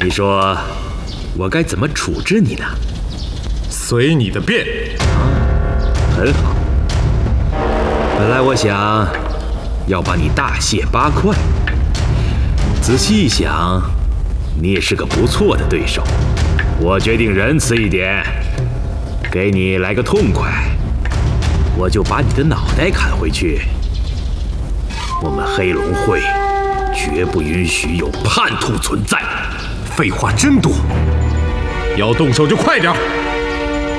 你说我该怎么处置你呢？ 随你的便。 很好。本来我想要把你大卸八块，仔细一想，你也是个不错的对手。我决定仁慈一点，给你来个痛快，我就把你的脑袋砍回去。我们黑龙会绝不允许有叛徒存在。 废话真多，要动手就快点。